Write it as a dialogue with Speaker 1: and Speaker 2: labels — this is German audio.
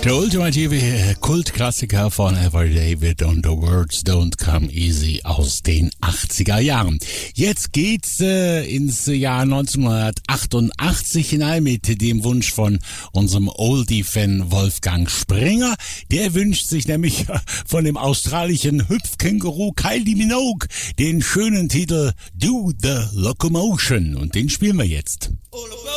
Speaker 1: Der ultimative Kultklassiker von Ever David und The Words Don't Come Easy aus den 80er Jahren. Jetzt geht's ins Jahr 1988 hinein mit dem Wunsch von unserem Oldie-Fan Wolfgang Springer. Der wünscht sich nämlich von dem australischen Hüpfkänguru Kylie Minogue den schönen Titel Do the Locomotion. Und den spielen wir jetzt.